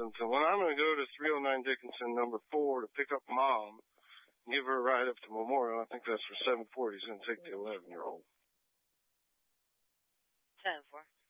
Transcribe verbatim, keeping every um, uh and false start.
something. When I'm going to go to three oh nine Dickinson, number four, to pick up Mom and give her a ride up to Memorial, I think that's for seven forty. He's going to take the eleven-year-old. seven four.